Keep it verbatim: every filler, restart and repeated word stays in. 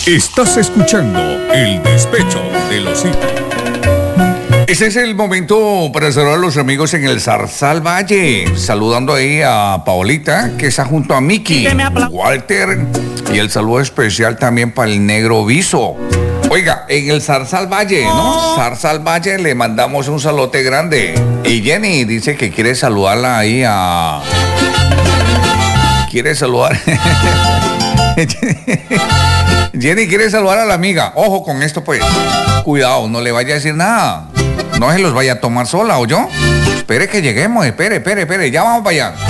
Estás escuchando El Despecho de los Hijos. Ese es el momento para saludar a los amigos en el Zarzal Valle. Saludando ahí a Paolita, que está junto a Miki, Walter, y el saludo especial también para el Negro Viso. Oiga, en el Zarzal Valle, ¿no? Zarzal Valle le mandamos un saludote grande. Y Jenny dice que quiere saludarla ahí a... Quiere saludar... Jenny quiere saludar a la amiga. Ojo con esto, pues. Cuidado, no le vaya a decir nada. No se los vaya a tomar sola, ¿o yo? Espere que lleguemos, espere, espere, espere. Ya vamos para allá.